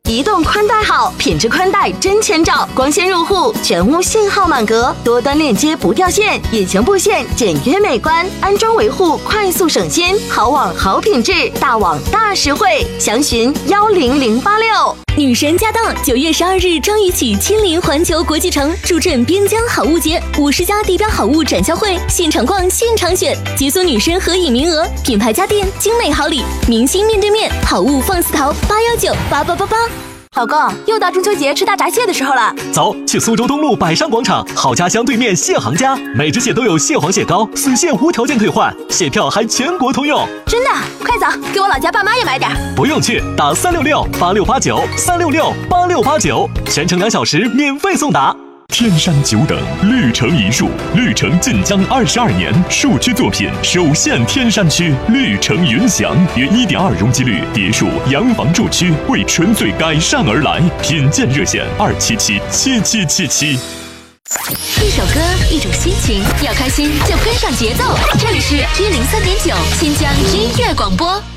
移动宽带好，品质宽带真千兆，光纤入户，全屋信号满格，多端链接不掉线，隐形布线简约美观，安装维护快速省心，好网好品质，大网大实惠，详询10086。 女神驾到！9月12日张宇起亲临环球国际城，助阵边疆好物节，50家地标好物展销会，现场逛现场选，解锁女神合影名额，品牌家电精美好礼，明星面对面，好物放肆淘8198888。 老公，又到中秋节吃大闸蟹的时候了， 走，去苏州东路百商广场好家乡对面蟹行家，每只蟹都有蟹黄蟹膏，死蟹无条件退换，蟹票还全国通用。 真的？快走，给我老家爸妈也买点。 不用去，打3668689，3668689，全程2小时免费送达。天山久等，绿城一树，绿城晋江22年，树区作品首现天山区，绿城云翔，约1.2容积率别墅洋房住区，为纯粹改善而来，品鉴热线2777777。 一首歌，一种心情，要开心就跟上节奏。这里是103.9新疆音乐广播。